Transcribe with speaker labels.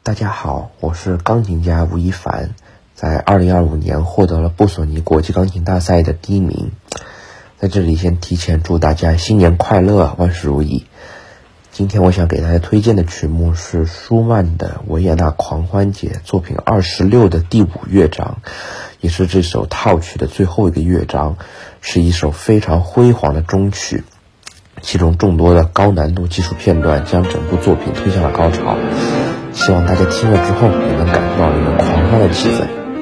Speaker 1: 大家好，我是钢琴家吴亦凡，在2025年获得了布索尼国际钢琴大赛的第1名。在这里先提前祝大家新年快乐，万事如意。今天我想给大家推荐的曲目是舒曼的《维也纳狂欢节》作品26的第5乐章，也是这首套曲的最后一个乐章，是一首非常辉煌的终曲，其中众多的高难度技术片段将整部作品推向了高潮。希望大家听了之后也能感受到那种狂欢的气氛。